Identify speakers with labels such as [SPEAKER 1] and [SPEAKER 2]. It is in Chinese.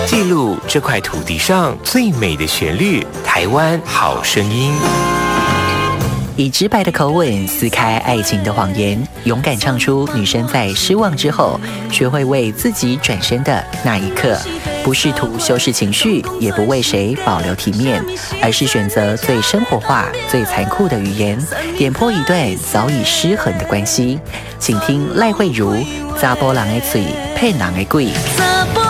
[SPEAKER 1] 记录这块土地上最美的旋律，台湾好声音。
[SPEAKER 2] 以直白的口吻撕开爱情的谎言，勇敢唱出女生在失望之后学会为自己转身的那一刻，不试图修饰情绪，也不为谁保留体面，而是选择最生活化、最残酷的语言，点破一段早已失衡的关系。请听赖慧如《查甫人的嘴，骗人的鬼》。